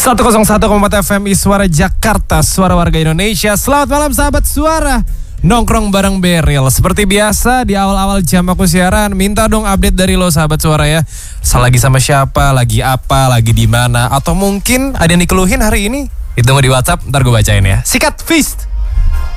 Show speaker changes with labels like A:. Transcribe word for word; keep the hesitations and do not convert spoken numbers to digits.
A: seratus satu koma empat F M I Suara Jakarta, suara warga Indonesia. Selamat malam sahabat Suara. Nongkrong bareng Beril. Seperti biasa di awal-awal jam aku siaran, minta dong update dari lo sahabat Suara ya. Lagi sama siapa, lagi apa, lagi di mana, atau mungkin ada yang dikeluhin hari ini? Ditunggu di WhatsApp, ntar gue bacain ya. Sikat, feast.